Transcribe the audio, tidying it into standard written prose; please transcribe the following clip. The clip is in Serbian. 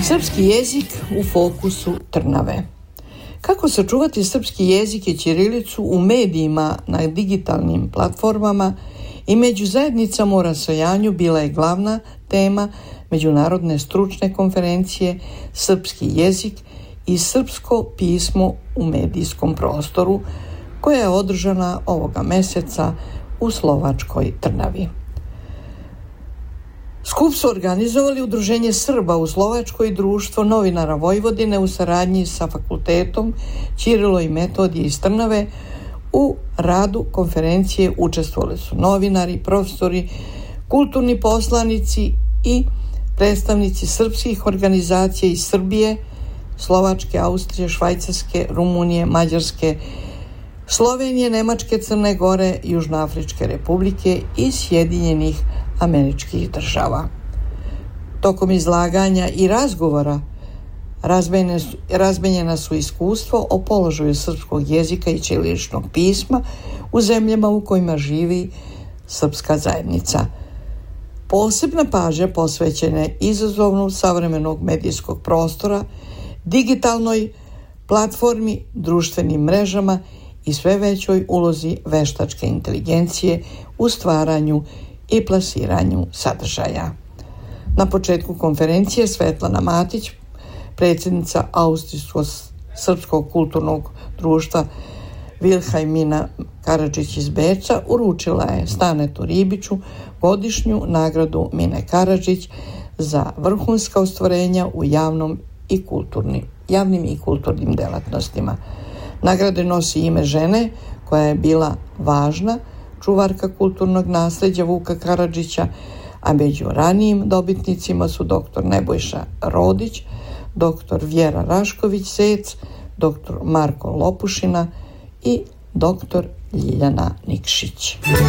Srpski jezik u fokusu Trnave. Kako sačuvati srpski jezik i ćirilicu u medijima na digitalnim platformama i među zajednicama u rasejanju bila je glavna tema međunarodne stručne konferencije Srpski jezik i srpsko pismo u medijskom prostoru, koja je održana ovoga meseca u slovačkoj Trnavi. Skup su organizovali Udruženje Srba u Slovačkoj i Društvo novinara Vojvodine u saradnji sa Fakultetom Ćirilo i Metodije iz Trnave. U radu konferencije učestvovali su novinari, profesori, kulturni poslanici i predstavnici srpskih organizacija iz Srbije, Slovačke, Austrije, Švajcarske, Rumunije, Mađarske, Slovenije, Nemačke, Crne Gore, Južnoafričke Republike i Sjedinjenih Američkih Država. Tokom izlaganja i razgovora razmenjena su iskustvo o položaju srpskog jezika i ćiriličnog pisma u zemljama u kojima živi srpska zajednica. Posebna pažnja posvećena je izazovu savremenog medijskog prostora, digitalnoj platformi, društvenim mrežama i sve većoj ulozi veštačke inteligencije u stvaranju i plasiranju sadržaja. Na početku konferencije Svetlana Matić, predsjednica Austrijsko-srpskog kulturnog društva Vilhelmina Karadžić iz Beča, uručila je Stanetu Ribiću godišnju nagradu Mine Karadžić za vrhunska ostvarenja u javnim i kulturnim delatnostima. Nagrade nosi ime žene koja je bila važna čuvarka kulturnog nasljeđa Vuka Karadžića, a među ranijim dobitnicima su dr. Nebojša Rodić, dr. Vjera Rašković-Zec, dr. Marko Lopušina i dr. Ljiljana Nikšić.